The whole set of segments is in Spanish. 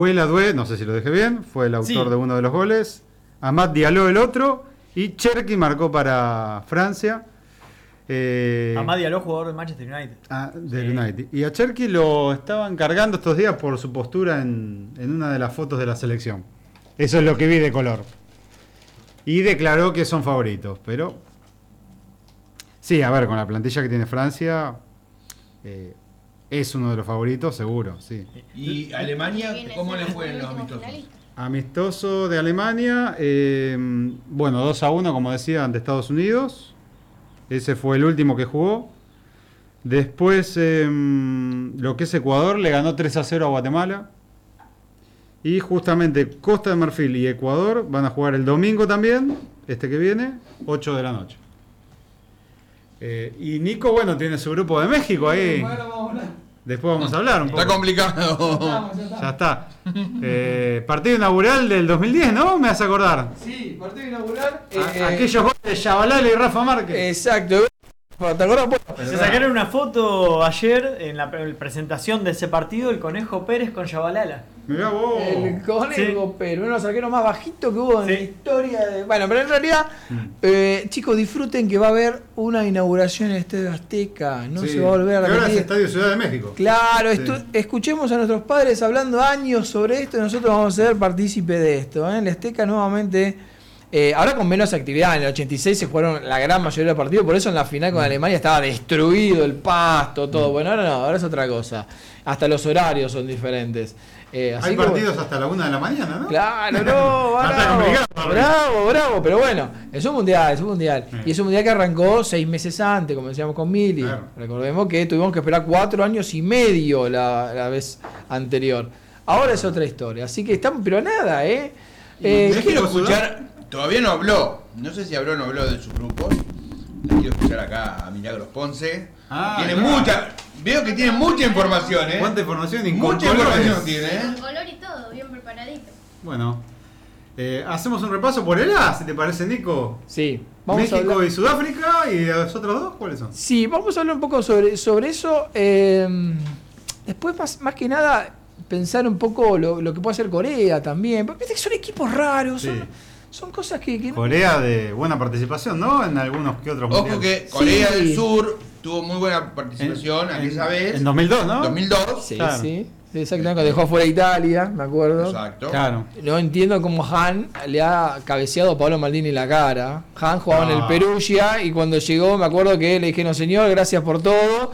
Adoué, no sé si lo dejé bien, fue el autor de uno de los goles. Amad Diallo el otro. Y Cherki marcó para Francia. Amad Diallo, jugador del Manchester United. Del United. Y a Cherki lo estaban cargando estos días por su postura en una de las fotos de la selección. Eso es lo que vi de color. Y declaró que son favoritos. Pero sí, a ver, con la plantilla que tiene Francia, es uno de los favoritos, seguro, sí. ¿Y Alemania cómo le fue en los amistosos? Amistoso de Alemania, bueno, 2-1, como decía, ante Estados Unidos. Ese fue el último que jugó. Después, lo que es Ecuador, le ganó 3-0 a Guatemala. Y justamente Costa de Marfil y Ecuador van a jugar el domingo también, este que viene, 8 de la noche. Y Nico, bueno, tiene su grupo de México ahí. Después vamos a hablar un poco. Está complicado. Ya está. Partido inaugural del 2010, ¿no? Me vas a acordar. Sí, partido inaugural. Aquellos goles de Chabalala y Rafa Márquez. Exacto. ¿Te acuerdas? Se sacaron una foto ayer en la presentación de ese partido, el Conejo Pérez con Chabalala. Mirá vos. El Conejo Pérez, uno de los arqueros más bajitos que hubo en la historia de... Bueno, pero en realidad, chicos, disfruten que va a haber una inauguración en el Estadio Azteca. No se va a volver a repetir. Ahora es Estadio Ciudad de México. Claro, escuchemos a nuestros padres hablando años sobre esto y nosotros vamos a ser partícipes de esto. El Azteca nuevamente... ahora con menos actividad, en el 86 se jugaron la gran mayoría de los partidos, por eso en la final con Alemania estaba destruido el pasto, todo. Bueno, ahora no, ahora es otra cosa. Hasta los horarios son diferentes. Hay partidos hasta la 1 de la mañana, ¿no? Claro, no, bravo, pero bueno, es un mundial. Y es un mundial que arrancó 6 meses antes, como decíamos con Mili. Claro. Recordemos que tuvimos que esperar 4 años y medio la vez anterior. Ahora es otra historia, así que estamos, pero nada, quiero escuchar. Todavía no habló. No sé si habló o no habló de sus grupos. Le quiero escuchar acá a Milagros Ponce. Tiene mucha. Veo que tiene mucha información, ¿Cuánta información? Mucha información tiene, Con color y todo, bien preparadito. Bueno. Hacemos un repaso por el A, si te parece, Nico. Sí. México y Sudáfrica. ¿Y los otros dos cuáles son? Sí, vamos a hablar un poco sobre eso. Después, más que nada, pensar un poco lo que puede hacer Corea también. Porque son equipos raros. Sí. Son cosas que Corea de buena participación, ¿no? En algunos que otros mundiales. Ojo que Corea del Sur tuvo muy buena participación aquella vez. En 2002, ¿no? 2002. Sí, claro. Sí. Exactamente, cuando dejó fuera Italia, me acuerdo. Exacto. Claro. No entiendo cómo Han le ha cabeceado a Pablo Maldini la cara. Han jugaba en el Perugia y cuando llegó me acuerdo que le dijeron, señor, gracias por todo.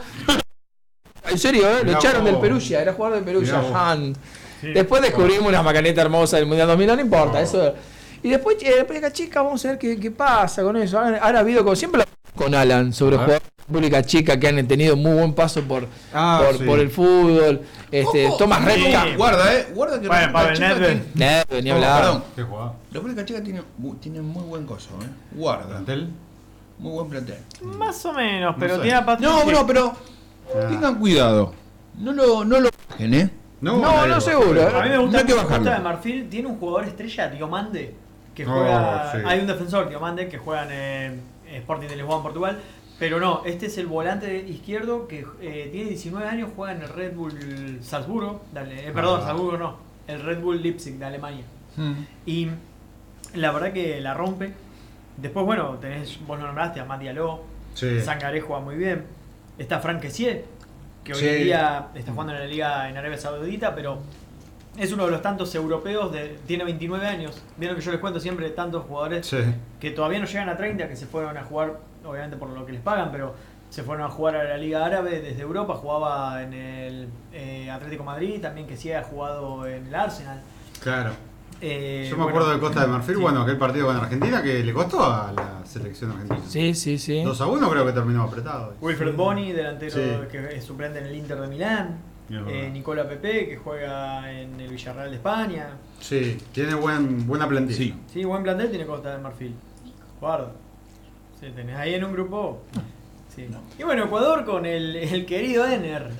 En serio, lo echaron del Perugia, era jugador del Perugia, Han. Sí. Después descubrimos una macaneta hermosa del Mundial 2000, no importa, eso... Y después, República Checa, vamos a ver qué pasa con eso. Ahora ha habido, como siempre, con Alan sobre jugadores de República Checa que han tenido muy buen paso por el fútbol. Tomás Redka. Guarda que Pavel Nedved, ni hablar. Perdón. República Checa tiene muy buen coso, Guarda. ¿Plantel? Muy buen plantel. Más o menos, pero no tiene a Patricio. No, pero tengan cuidado. No lo bajen, No, seguro. A mí me gusta que Costa de Marfil tiene un jugador estrella, Diomande, que juega. Hay un defensor, Diomande, que juega en Sporting de Lisboa, en Portugal. Pero no, este es el volante izquierdo que tiene 19 años, juega en el Red Bull Salzburgo. Salzburgo no, el Red Bull Leipzig de Alemania. Y la verdad que la rompe. Después, bueno, vos lo nombraste, Amad Diallo, Sangaré juega muy bien. Está Franck Kessié, que hoy en día está jugando en la liga en Arabia Saudita, pero es uno de los tantos europeos, tiene 29 años. Vieron que yo les cuento siempre tantos jugadores que todavía no llegan a 30, que se fueron a jugar, obviamente por lo que les pagan, pero se fueron a jugar a la Liga Árabe desde Europa. Jugaba en el Atlético Madrid, también que sí ha jugado en el Arsenal. Claro. Yo me acuerdo de Costa de Marfil, aquel partido con Argentina que le costó a la selección argentina. Sí. 2-1 creo que terminó apretado. Wilfred Boni, delantero que es suplente en el Inter de Milán. Nicola Pepe, que juega en el Villarreal de España. Sí, tiene buena plantilla. Sí, buen plantel tiene Costa de Marfil. Guarda. Sí, tenés ahí en un grupo. Sí. No. Y bueno, Ecuador con el querido Ener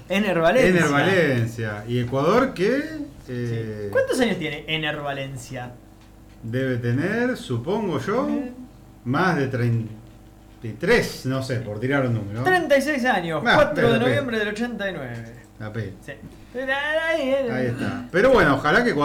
Valencia. Y Ecuador que... ¿Cuántos años tiene Ener Valencia? Debe tener, supongo yo, más de 33, no sé, por tirar un número. 36 años, 4 de noviembre del 89. La P. Sí. Ahí está. Pero bueno, ojalá que Ecuador